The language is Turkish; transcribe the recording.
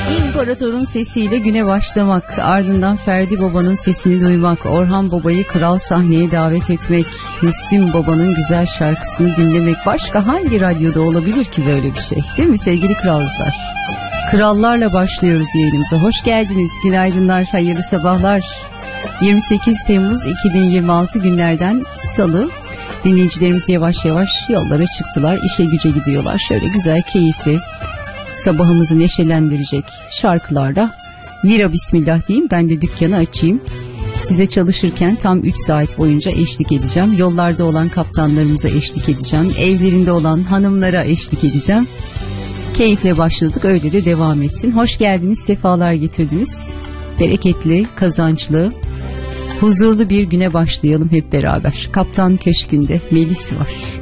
İmparatorun sesiyle güne başlamak, ardından Ferdi Baba'nın sesini duymak, Orhan Baba'yı kral sahneye davet etmek, Müslüm Baba'nın güzel şarkısını dinlemek, başka hangi radyoda olabilir ki böyle bir şey, değil mi sevgili kralcılar? Krallarla başlıyoruz yayınımıza. Hoş geldiniz, günaydınlar, hayırlı sabahlar. 28 Temmuz 2026 günlerden Salı. Dinleyicilerimiz yavaş yavaş yollara çıktılar, işe güce gidiyorlar. Şöyle güzel, keyifli, sabahımızı neşelendirecek şarkılarla vira bismillah diyeyim, ben de dükkanı açayım. Size çalışırken tam 3 saat boyunca eşlik edeceğim. Yollarda olan kaptanlarımıza eşlik edeceğim. Evlerinde olan hanımlara eşlik edeceğim. Keyifle başladık, öyle de devam etsin. Hoş geldiniz, sefalar getirdiniz. Bereketli, kazançlı, huzurlu bir güne başlayalım hep beraber. Kaptan Köşkü'nde Melis var.